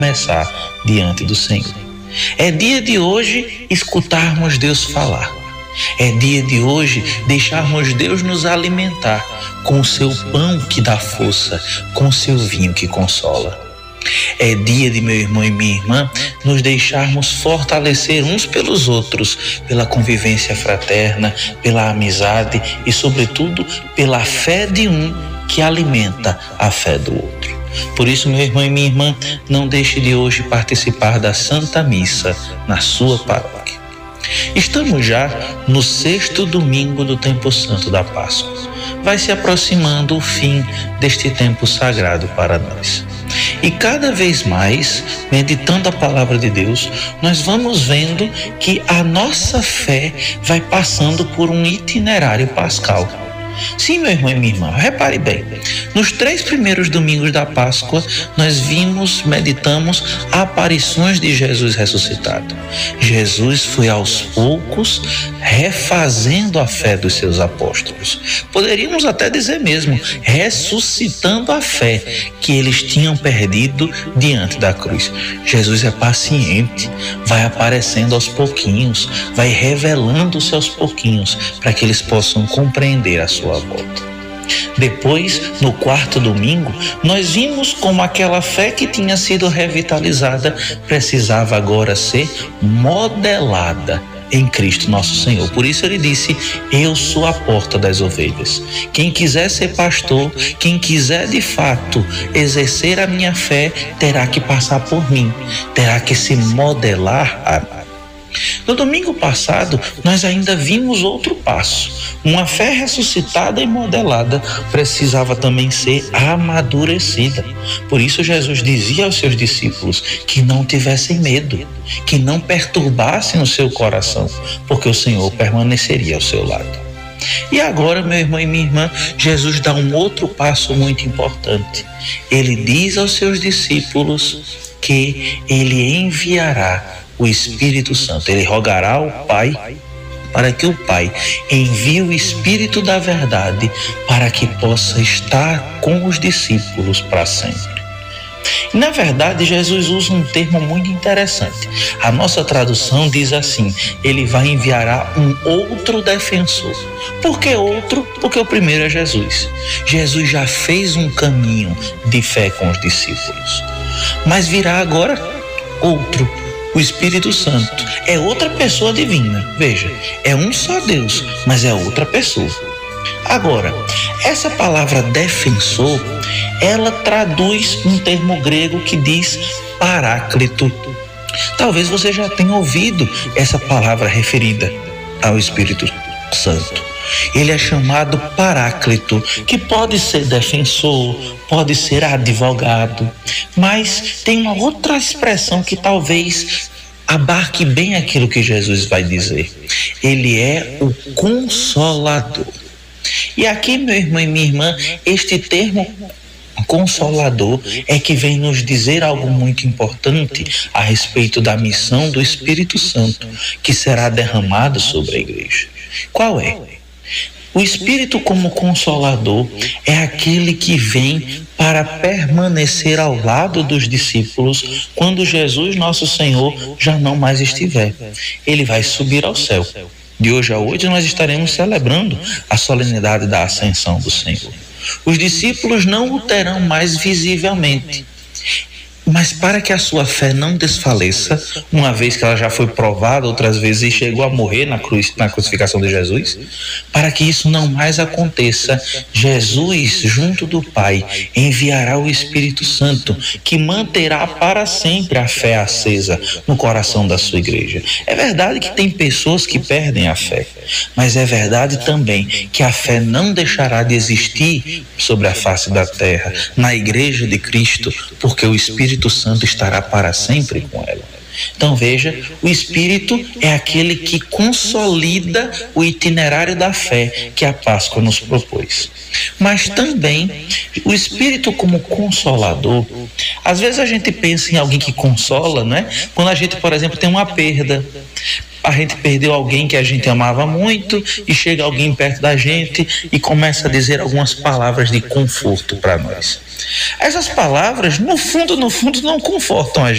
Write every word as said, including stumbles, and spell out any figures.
começar diante do Senhor. É dia de hoje escutarmos Deus falar. É dia de hoje deixarmos Deus nos alimentar com o seu pão que dá força, com o seu vinho que consola. É dia de, meu irmão e minha irmã, nos deixarmos fortalecer uns pelos outros, pela convivência fraterna, pela amizade e, sobretudo, pela fé de um que alimenta a fé do outro. Por isso, meu irmão e minha irmã, não deixe de hoje participar da Santa Missa na sua paróquia. Estamos já no sexto domingo do tempo santo da Páscoa. Vai se aproximando o fim deste tempo sagrado para nós. E cada vez mais, meditando a palavra de Deus, nós vamos vendo que a nossa fé vai passando por um itinerário pascal. Sim, meu irmão e minha irmã, repare bem. Nos três primeiros domingos da Páscoa, nós vimos, meditamos aparições de Jesus ressuscitado. Jesus foi aos poucos refazendo a fé dos seus apóstolos. Poderíamos até dizer mesmo, ressuscitando a fé que eles tinham perdido diante da cruz. Jesus é paciente, vai aparecendo aos pouquinhos, vai revelando-se aos pouquinhos, para que eles possam compreender a sua volta. Depois, no quarto domingo, nós vimos como aquela fé que tinha sido revitalizada precisava agora ser modelada em Cristo nosso Senhor. Por isso ele disse: eu sou a porta das ovelhas. Quem quiser ser pastor, quem quiser de fato exercer a minha fé, terá que passar por mim, terá que se modelar a mim. No domingo passado, nós ainda vimos outro passo. Uma fé ressuscitada e modelada precisava também ser amadurecida. Por isso Jesus dizia aos seus discípulos que não tivessem medo, que não perturbassem o seu coração, porque o Senhor permaneceria ao seu lado. E agora, meu irmão e minha irmã, Jesus dá um outro passo muito importante. Ele diz aos seus discípulos que ele enviará o Espírito Santo. Ele rogará ao Pai para que o Pai envie o Espírito da verdade para que possa estar com os discípulos para sempre. E, na verdade, Jesus usa um termo muito interessante. A nossa tradução diz assim: ele vai enviar um outro defensor. Por que outro? Porque o primeiro é Jesus. Jesus já fez um caminho de fé com os discípulos, mas virá agora outro. O Espírito Santo é outra pessoa divina. Veja, é um só Deus, mas é outra pessoa. Agora, essa palavra defensor, ela traduz um termo grego que diz paráclito. Talvez você já tenha ouvido essa palavra referida ao Espírito Santo. Ele é chamado paráclito, que pode ser defensor, pode ser advogado, mas tem uma outra expressão que talvez abarque bem aquilo que Jesus vai dizer. Ele é o consolador. E aqui, meu irmão e minha irmã, este termo consolador é que vem nos dizer algo muito importante a respeito da missão do Espírito Santo que será derramado sobre a igreja. Qual é? O Espírito como Consolador é aquele que vem para permanecer ao lado dos discípulos quando Jesus, nosso Senhor, já não mais estiver. Ele vai subir ao céu. De hoje a hoje nós estaremos celebrando a solenidade da ascensão do Senhor. Os discípulos não o terão mais visivelmente, mas para que a sua fé não desfaleça, uma vez que ela já foi provada outras vezes e chegou a morrer na cruz, na crucificação de Jesus, para que isso não mais aconteça, Jesus, junto do Pai, enviará o Espírito Santo, que manterá para sempre a fé acesa no coração da sua igreja. É verdade que tem pessoas que perdem a fé, mas é verdade também que a fé não deixará de existir sobre a face da terra, na igreja de Cristo, porque o Espírito O Espírito Santo estará para sempre com ela. Então veja, o Espírito é aquele que consolida o itinerário da fé que a Páscoa nos propôs. Mas também o Espírito como consolador. Às vezes a gente pensa em alguém que consola, não é? Quando a gente, por exemplo, tem uma perda. A gente perdeu alguém que a gente amava muito e chega alguém perto da gente e começa a dizer algumas palavras de conforto para nós. Essas palavras, no fundo, no fundo, não confortam a gente.